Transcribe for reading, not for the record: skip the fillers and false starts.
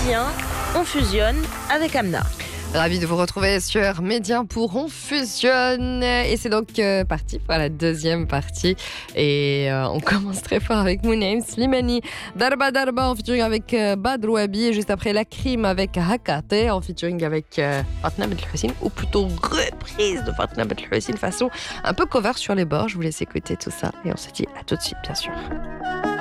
Médien, on fusionne avec Amna. Ravi de vous retrouver sur Médien pour On Fusionne. Et c'est donc parti pour la deuxième partie. Et on commence très fort avec Mounaim Slimani. Darba Darba en featuring avec Badr Wabi. Et juste après La Crime avec Hakate en featuring avec Fatna Bent Hussein. Ou plutôt reprise de Fatna Bent Hussein façon un peu cover sur les bords. Je vous laisse écouter tout ça. Et on se dit à tout de suite, bien sûr.